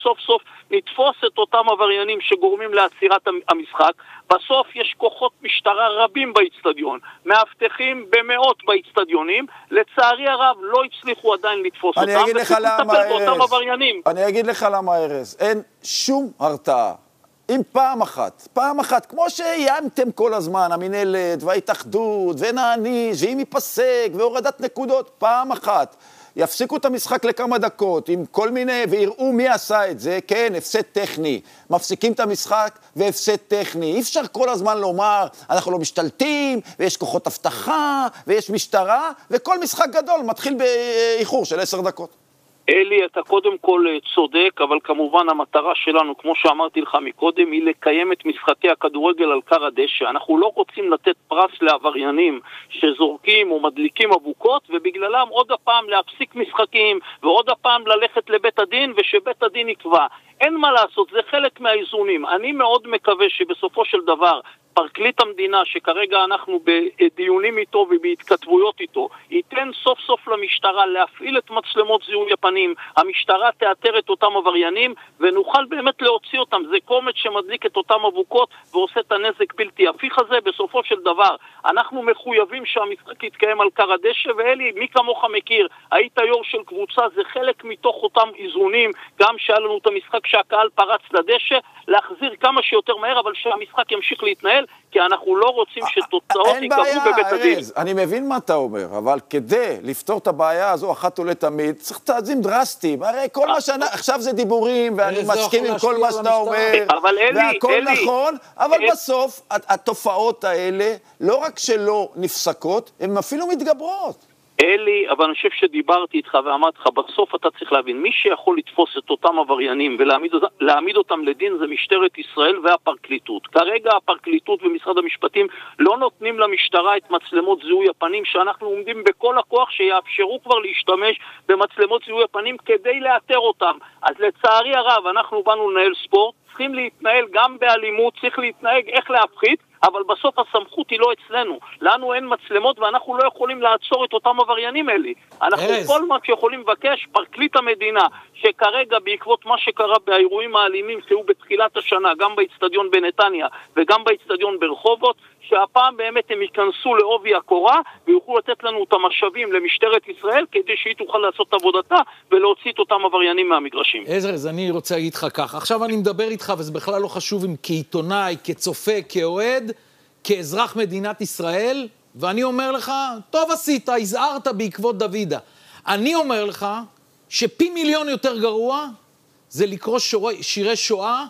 סוף סוף נתפוס את אותם עבריינים שגורמים לעצירת המשחק. בסוף יש כוחות משטרה רבים באצטדיון, מאבטחים במאות באצטדיונים, לצערי הרב לא הצליחו עדיין לתפוס אותם. אני אגיד לך למה, אני אגיד לך למה, ארז, אין שום הרתעה. אם פעם אחת, כמו שאיימתם כל הזמן, המנהלת וההתאחדות ונעניש, ואם ייפסק והורדת נקודות, פעם אחת יפסיקו את המשחק לכמה דקות עם כל מיני, ויראו מי עשה את זה, כן, הפסד טכני, מפסיקים את המשחק והפסד טכני. אי אפשר כל הזמן לומר, אנחנו לא משתלטים, ויש כוחות הבטחה, ויש משטרה, וכל משחק גדול מתחיל באיחור של 10 דקות. אלי, אתה קודם כל צודק, אבל כמובן המטרה שלנו, כמו שאמרתי לך מקודם, היא לקיים את משחקי הכדורגל על קר הדשא. אנחנו לא רוצים לתת פרס לעבריינים שזורקים או מדליקים אבוקות, ובגללם עוד הפעם להפסיק משחקים, ועוד הפעם ללכת לבית הדין, ושבית הדין יקבע. אין מה לעשות, זה חלק מהאיזונים. אני מאוד מקווה שבסופו של דבר פרקליט המדינה, שכרגע אנחנו בדיונים איתו ובהתכתבויות איתו, ייתן סוף סוף למשטרה להפעיל את מצלמות זיהוי הפנים, המשטרה תאתר את אותם עבריינים, ונוכל באמת להוציא אותם. זה קומץ שמדליק את אותם אבוקות ועושה את הנזק בלתי הפיך הזה. בסופו של דבר, אנחנו מחויבים שהמשחק יתקיים על קר הדשא, ואלי, מי כמוך מכיר, היית יו"ר של קבוצה, זה חלק מתוך אותם איזונים, גם שהיה לנו את המשחק שהקהל פרץ לדשא, להחזיר כמה שיותר מהר, אבל שהמשחק ימשיך להתנהל, כי אנחנו לא רוצים שתוצאות יקבעו בבית הדין. אני מבין מה אתה אומר, אבל כדי לפתור את הבעיה הזו אחת ולתמיד, צריך צעדים דרסטיים. הרי כל מה עכשיו זה דיבורים, ואני מסכים עם כל מה שאתה אומר, והכל נכון, אבל בסוף התופעות האלה לא רק שלא נפסקות, הן אפילו מתגברות. אלי, אבל אני חושב שדיברתי איתך ואמרתי לך, בסוף אתה צריך להבין, מי שיכול לתפוס את אותם עבריינים ולהעמיד אותם לדין זה משטרת ישראל והפרקליטות. כרגע הפרקליטות ומשרד המשפטים לא נותנים למשטרה את מצלמות זיהוי הפנים, שאנחנו עומדים בכל הכוח שיאפשרו כבר להשתמש במצלמות זיהוי הפנים כדי לאתר אותם. אז לצערי הרב, אנחנו באנו לנהל ספורט, צריכים להתנהל גם באלימות, צריך להתנהג איך להפחית, אבל בסוף הסמכות היא לא אצלנו. לנו אין מצלמות ואנחנו לא יכולים לעצור את אותם עבריינים האלה. אנחנו כל מה שיכולים לבקש, פרקליט המדינה, שכרגע בעקבות מה שקרה באירועים האלימים שהיו בתחילת השנה, גם באצטדיון בנתניה וגם באצטדיון ברחובות, שהפעם באמת הם ייכנסו לעובי הקורה ויוכלו לתת לנו את המשאבים למשטרת ישראל כדי שהיא תוכל לעשות את עבודתה ולהוציא את אותם עבריינים מהמגרשים. אז אני רוצה להגיד לך כך, עכשיו אני מדבר איתך וזה בכלל לא חשוב אם כעיתונאי, כצופה, כאוהד, כאזרח מדינת ישראל, ואני אומר לך, טוב עשית, הזהרת בעקבות דוידה. אני אומר לך שפי מיליון יותר גרוע זה לקרוא שירי שואה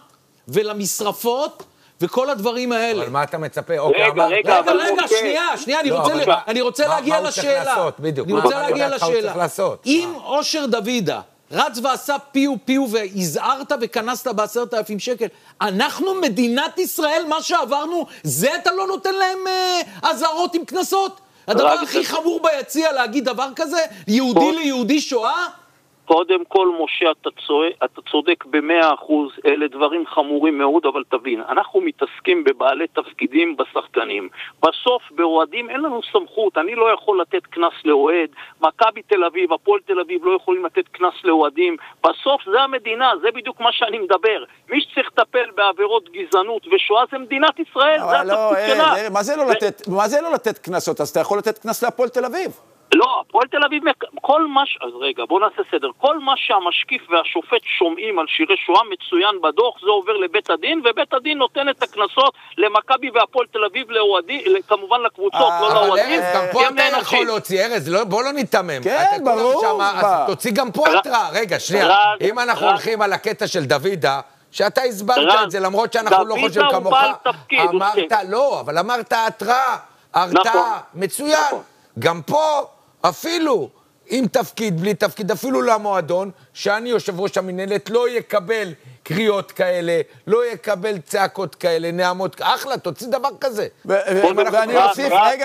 ולמשרפות וכל הדברים האלה. אבל מה אתה מצפה? רגע, שנייה, אני רוצה להגיע לשאלה. אני רוצה להגיע לשאלה. אם אושר דוידה רץ ועשה פיו והזהרת וכנסת ב10,000 שקל, אנחנו מדינת ישראל, מה שעברנו, זה אתה לא נותן להם הזהרות עם כנסות? הדבר הכי חמור ביציע להגיד דבר כזה, יהודי ליהודי שואה? קודם כל, משה, אתה צודק ב100%, אלה דברים חמורים מאוד, אבל תבין, אנחנו מתעסקים בבעלי תפקידים בשחקנים. בסוף, באוהדים אין לנו סמכות, אני לא יכול לתת כנס לאוהד, מכבי תל אביב, הפועל תל אביב לא יכולים לתת כנס לאוהדים. בסוף זה המדינה, זה בדיוק מה שאני מדבר. מי שצריך לטפל בעבירות גזענות ושואה זה מדינת ישראל, זה התפקיד שלה. מה זה לא לתת כנסות? אז אתה יכול לתת כנס להפועל תל אביב? לא, הפועל תל אביב, אז רגע, בוא נעשה סדר. כל מה שהמשקיף והשופט שומעים על שירי שואה מצוין בדוח, זה עובר לבית הדין, ובית הדין נותן את הכנסות למכבי והפועל תל אביב לאוהדים, כמובן לקבוצות, לא לאוהדים. גם פה אתה יכול להוציא, ארז, בוא לא ניתמם. כן, ברור. תוציא גם פה התראה. רגע, שנייה, אם אנחנו הולכים על הקטע של דוידה, שאתה הסברת את זה, למרות שאנחנו לא חושבים כמוך, אמרת, לא, אבל אמרת התראה, הרתעה, מצוין. גם פה, אפילו עם תפקיד, בלי תפקיד, אפילו למועדון, שאני יושב ראש המנהלת, לא יקבל קריאות כאלה, לא יקבל צעקות כאלה, נעמות, אחלה, תוציא דבר כזה. ואני אוסיף, רגע,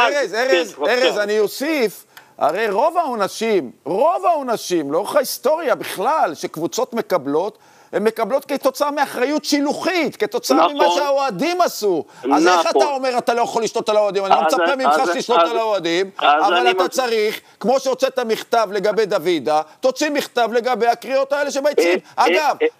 ארז, אני אוסיף, הרי רוב העונשים, לאורך ההיסטוריה בכלל, שקבוצות מקבלות, הן מקבלות כתוצאה מאחריות שילוחית, כתוצאה ממה שהאוהדים עשו. אז איך אתה אומר, אתה לא יכול לשתות על האוהדים? אני לא מצפה ממך שתשתות על האוהדים, אבל אתה צריך, כמו שהוצאת מכתב לגבי דוידה, תוציא מכתב לגבי הקריאות האלה שביציעים. אגב,